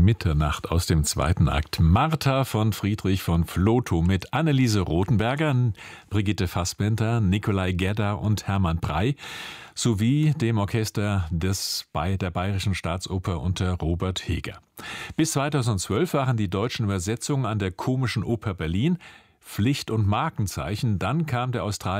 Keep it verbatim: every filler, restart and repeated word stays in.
Mitternacht aus dem zweiten Akt. Martha von Friedrich von Flotow mit Anneliese Rothenberger, Brigitte Fassbender, Nikolai Gedda und Hermann Prey sowie dem Orchester des bei der Bayerischen Staatsoper unter Robert Heger. Bis zweitausendzwölf waren die deutschen Übersetzungen an der Komischen Oper Berlin Pflicht und Markenzeichen. Dann kam der Australier